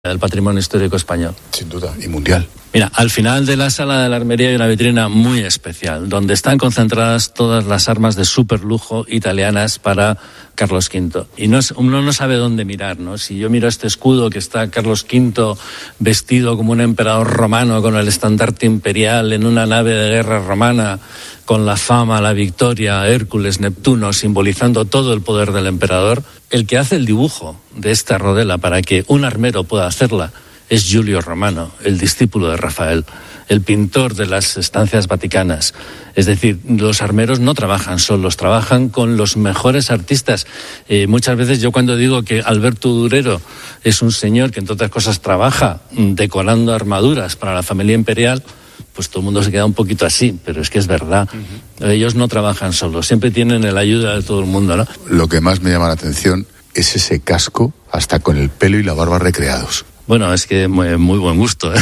del patrimonio histórico español. Sin duda, y mundial. Mira, al final de la sala de la armería hay una vitrina muy especial, donde están concentradas todas las armas de superlujo italianas para Carlos V. Y uno no sabe dónde mirar, ¿no? Si yo miro este escudo que está Carlos V vestido como un emperador romano con el estandarte imperial en una nave de guerra romana, con la fama, la victoria, Hércules, Neptuno, simbolizando todo el poder del emperador, el que hace el dibujo de esta rodela para que un armero pueda hacerla es Giulio Romano, el discípulo de Rafael, el pintor de las estancias vaticanas. Es decir, los armeros no trabajan solos, trabajan con los mejores artistas. Muchas veces yo cuando digo que Alberto Durero es un señor que entre otras cosas trabaja decorando armaduras para la familia imperial, pues todo el mundo se queda un poquito así, pero es que es verdad. Ellos no trabajan solos, siempre tienen la ayuda de todo el mundo, ¿no? Lo que más me llama la atención es ese casco, hasta con el pelo y la barba recreados. Bueno, es que muy buen gusto, ¿eh?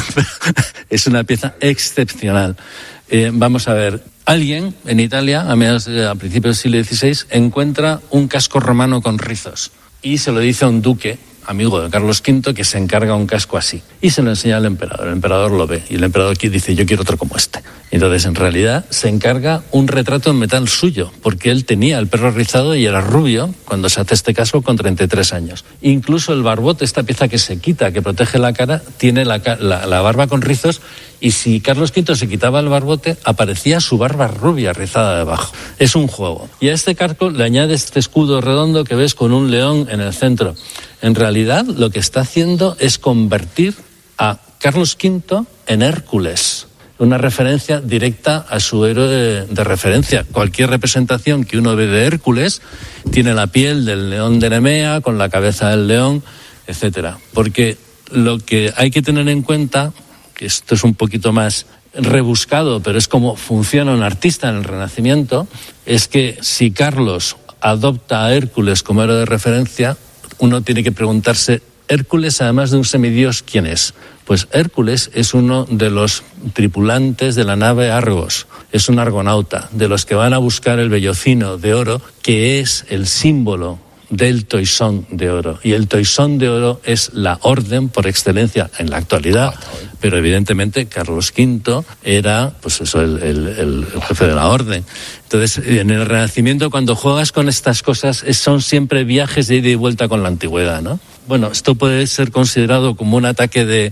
Es una pieza excepcional. Vamos a ver, alguien en Italia, a principios del siglo XVI, encuentra un casco romano con rizos y se lo dice a un duque, amigo de Carlos V, que se encarga un casco así. Y se lo enseña al emperador. El emperador lo ve y el emperador dice, yo quiero otro como este. Entonces, en realidad, se encarga un retrato en metal suyo, porque él tenía el pelo rizado y era rubio cuando se hace este casco con 33 años. Incluso el barbote, esta pieza que se quita, que protege la cara, tiene la barba con rizos, y si Carlos V se quitaba el barbote, aparecía su barba rubia rizada debajo. Es un juego. Y a este casco le añade este escudo redondo que ves con un león en el centro. En realidad, lo que está haciendo es convertir a Carlos V en Hércules, una referencia directa a su héroe de referencia. Cualquier representación que uno ve de Hércules tiene la piel del león de Nemea, con la cabeza del león, etcétera. Porque lo que hay que tener en cuenta, que esto es un poquito más rebuscado, pero es como funciona un artista en el Renacimiento, es que si Carlos adopta a Hércules como héroe de referencia, uno tiene que preguntarse, Hércules, además de un semidios, ¿quién es? Pues Hércules es uno de los tripulantes de la nave Argos, es un argonauta, de los que van a buscar el vellocino de oro, que es el símbolo del toisón de oro. Y el toisón de oro es la orden por excelencia en la actualidad, pero evidentemente Carlos V era, pues eso, el jefe de la orden. Entonces, en el Renacimiento, cuando juegas con estas cosas, son siempre viajes de ida y vuelta con la antigüedad, ¿no? Bueno, esto puede ser considerado como un ataque de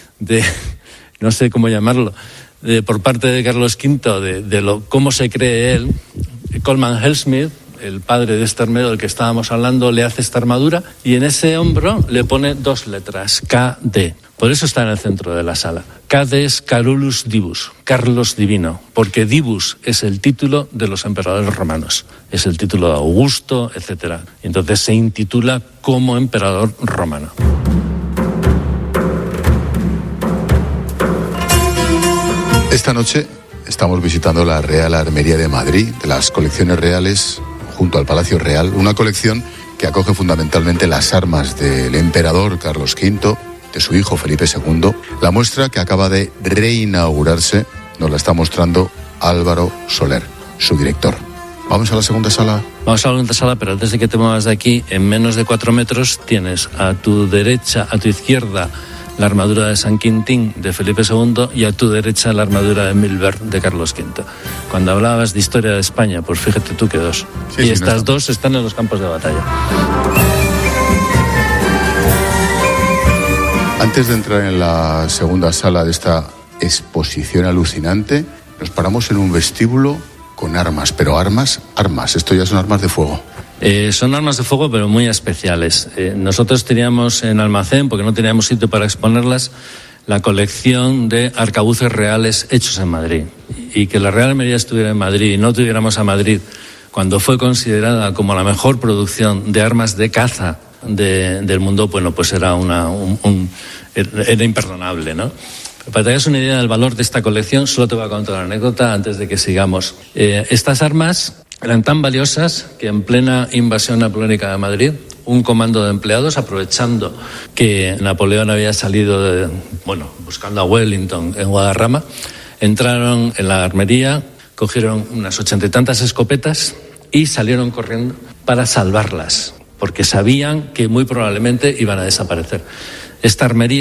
no sé cómo llamarlo, por parte de Carlos V, de cómo se cree él. Coleman Hellsmith, el padre de este armero del que estábamos hablando, le hace esta armadura y en ese hombro le pone 2 letras, KD. Por eso está en el centro de la sala. KD es Carolus Divus, Carlos Divino, porque Divus es el título de los emperadores romanos, es el título de Augusto, etc. Entonces se intitula como emperador romano. Esta noche estamos visitando la Real Armería de Madrid, de las colecciones reales, junto al Palacio Real, una colección que acoge fundamentalmente las armas del emperador Carlos V, de su hijo Felipe II. La muestra, que acaba de reinaugurarse, nos la está mostrando Álvaro Soler, su director. ¿Vamos a la segunda sala? Vamos a la segunda sala, pero antes de que te muevas de aquí, en menos de 4 metros tienes a tu derecha, a tu izquierda, la armadura de San Quintín de Felipe II y a tu derecha la armadura de Milbert de Carlos V. Cuando hablabas de historia de España, pues fíjate tú que 2. Sí, y estas 2 están en los campos de batalla. Antes de entrar en la segunda sala de esta exposición alucinante, nos paramos en un vestíbulo con armas, pero armas, esto ya son armas de fuego. Son armas de fuego, pero muy especiales. Nosotros teníamos en almacén, porque no teníamos sitio para exponerlas, la colección de arcabuces reales hechos en Madrid. Y que la Real Armería estuviera en Madrid y no tuviéramos a Madrid, cuando fue considerada como la mejor producción de armas de caza del mundo, bueno, pues era era imperdonable, ¿no? Para que te hagas una idea del valor de esta colección, solo te voy a contar una anécdota antes de que sigamos. Estas armas eran tan valiosas que en plena invasión napoleónica de Madrid, un comando de empleados, aprovechando que Napoleón había salido buscando a Wellington en Guadarrama, entraron en la armería, cogieron unas 80 y tantas escopetas y salieron corriendo para salvarlas, porque sabían que muy probablemente iban a desaparecer. esta armería